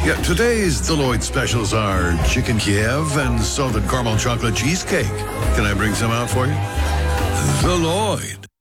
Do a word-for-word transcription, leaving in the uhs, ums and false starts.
Yeah, today's Deloitte specials are chicken Kiev and salted caramel chocolate cheesecake. Can I bring some out for you? Deloitte.